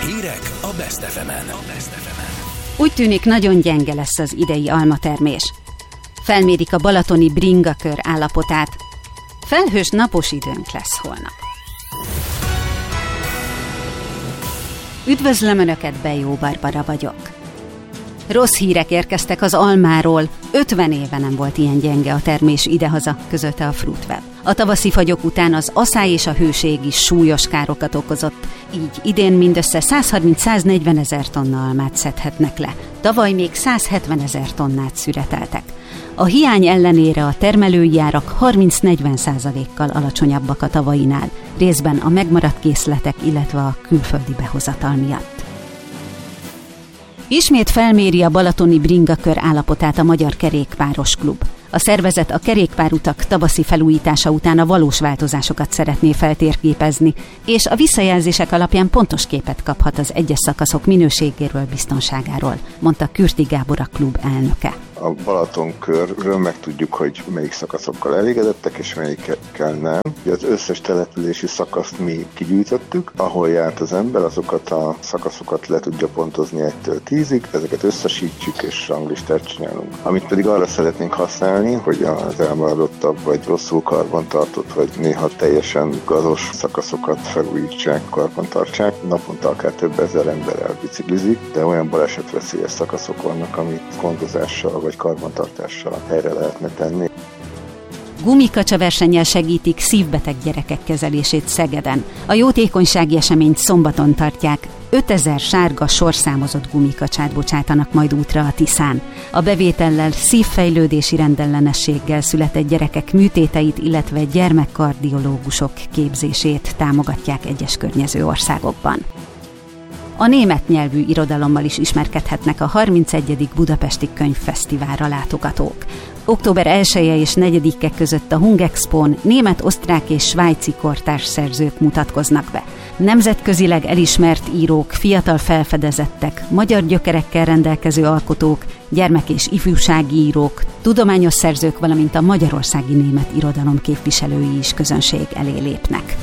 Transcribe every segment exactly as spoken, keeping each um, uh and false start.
Hírek a Best ef emen. Úgy tűnik, nagyon gyenge lesz az idei almatermés. Felmérik a balatoni bringakör állapotát. Felhős, napos időnk lesz holnap. Üdvözlöm Önöket, Bejó Barbara vagyok. Rossz hírek érkeztek az almáról. ötven éve nem volt ilyen gyenge a termés idehaza, közölte a Fruitweb. A tavaszi fagyok után az aszály és a hőség is súlyos károkat okozott, így idén mindössze százharminc-száznegyven ezer tonna almát szedhetnek le. Tavaly még százhetven ezer tonnát szüreteltek. A hiány ellenére a termelői árak harminc-negyven százalékkal alacsonyabbak a tavainál, részben a megmaradt készletek, illetve a külföldi behozatal miatt. Ismét felméri a balatoni bringakör állapotát a Magyar Kerékpáros Klub. A szervezet a kerékpárutak tavaszi felújítása után a valós változásokat szeretné feltérképezni, és a visszajelzések alapján pontos képet kaphat az egyes szakaszok minőségéről, biztonságáról, mondta Kürti Gábor, a klub elnöke. A Balatonkörről megtudjuk, hogy melyik szakaszokkal elégedettek, és melyikkel nem. Az összes települési szakaszt mi kigyűjtöttük, ahol járt az ember, azokat a szakaszokat le tudja pontozni egytől tízig, ezeket összesítjük és ranglistát csinálunk. Amit pedig arra szeretnénk használni, hogy az elmaradottabb, vagy rosszul karbantartott, vagy néha teljesen gazos szakaszokat felújítsák, karbantartsák. Naponta akár több ezer ember elbiciklizik, de olyan balesetveszélyes szakaszok vannak, amit gondozással vagy karbantartással helyre lehetne tenni. Gumikacsa versennyel segítik szívbeteg gyerekek kezelését Szegeden. A jótékonysági eseményt szombaton tartják. ötezer sárga sorszámozott gumikacsát bocsátanak majd útra a Tiszán. A bevétellel szívfejlődési rendellenességgel született gyerekek műtéteit, illetve gyermekkardiológusok képzését támogatják egyes környező országokban. A német nyelvű irodalommal is ismerkedhetnek a harmincegyedik Budapesti Könyvfesztiválra látogatók. október elseje és negyedike között a Hungexpón német, osztrák és svájci kortárs szerzők mutatkoznak be. Nemzetközileg elismert írók, fiatal felfedezettek, magyar gyökerekkel rendelkező alkotók, gyermek- és ifjúsági írók, tudományos szerzők, valamint a magyarországi német irodalom képviselői is közönség elé lépnek.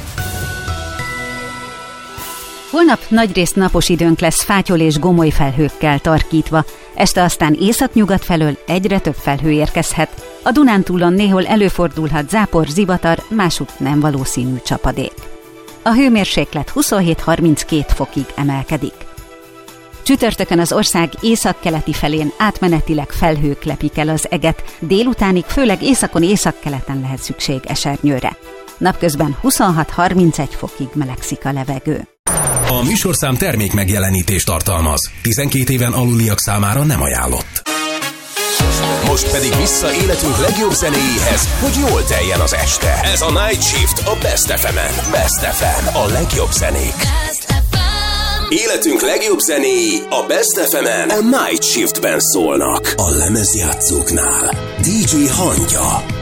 Holnap nagyrészt napos időnk lesz, fátyol és gomoly felhőkkel tarkítva, este aztán északnyugat felől egyre több felhő érkezhet. A Dunántúlon néhol előfordulhat zápor, zivatar, másutt nem valószínű csapadék. A hőmérséklet huszonhét-harminckét fokig emelkedik. Csütörtökön az ország északkeleti felén átmenetileg felhők lepik el az eget, délutánig főleg északon északkeleten lehet szükség esernyőre. Napközben huszonhat-harmincegy fokig melegszik a levegő. A műsorszám termék megjelenítést tartalmaz. tizenkét éven aluliak számára nem ajánlott. Most pedig vissza életünk legjobb zenéjéhez, hogy jól teljen az este. Ez a Night Shift a Best ef emen. Best ef em, a legjobb zenék. Életünk legjobb zenéi a Best ef emen a Night Shiftben szólnak. A lemezjátszóknál dé dzsé Hangya.